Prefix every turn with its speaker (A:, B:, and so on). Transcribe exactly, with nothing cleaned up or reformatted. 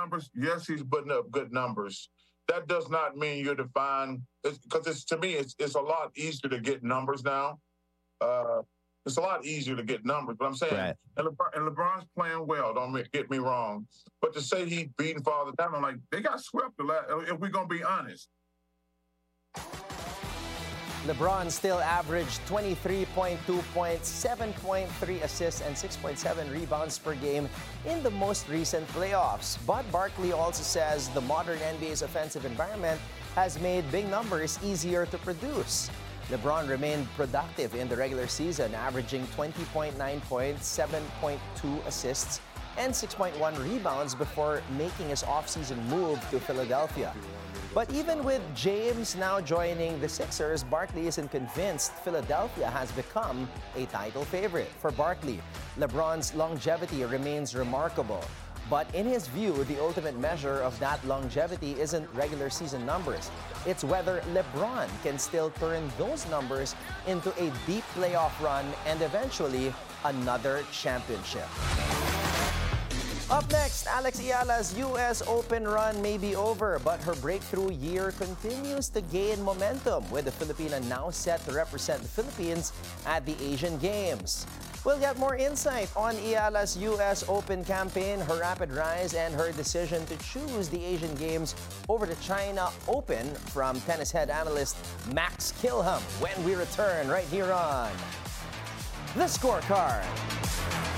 A: numbers, yes, he's putting up good numbers. That does not mean you're defined, because it's, to me, it's, it's a lot easier to get numbers now. Uh, it's a lot easier to get numbers, but I'm saying,
B: Right.
A: and, LeBron, and LeBron's playing well, don't make- get me wrong. But to say he's beating Father Time, I'm like, they got swept the last, if we're going to be honest.
C: LeBron still averaged twenty-three point two points, seven point three assists, and six point seven rebounds per game in the most recent playoffs. But Barkley also says the modern N B A's offensive environment has made big numbers easier to produce. LeBron remained productive in the regular season, averaging twenty point nine points, seven point two assists, and six point one rebounds before making his offseason move to Philadelphia. But even with James now joining the Sixers, Barkley isn't convinced Philadelphia has become a title favorite. For Barkley, LeBron's longevity remains remarkable. But in his view, the ultimate measure of that longevity isn't regular season numbers. It's whether LeBron can still turn those numbers into a deep playoff run and eventually another championship. Up next, Alex Ayala's U S Open run may be over, but her breakthrough year continues to gain momentum, with the Filipina now set to represent the Philippines at the Asian Games. We'll get more insight on Ayala's U S Open campaign, her rapid rise, and her decision to choose the Asian Games over the China Open from tennis head analyst Max Kilham when we return right here on The Scorecard.